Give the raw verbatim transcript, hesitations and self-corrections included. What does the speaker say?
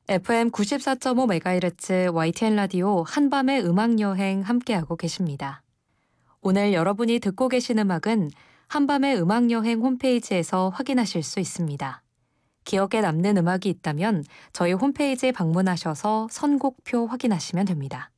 에프엠 구십사 점 오 메가헤르츠 와이티엔 라디오 한밤의 음악여행 함께하고 계십니다. 오늘 여러분이 듣고 계신 음악은 한밤의 음악여행 홈페이지에서 확인하실 수 있습니다. 기억에 남는 음악이 있다면 저희 홈페이지에 방문하셔서 선곡표 확인하시면 됩니다.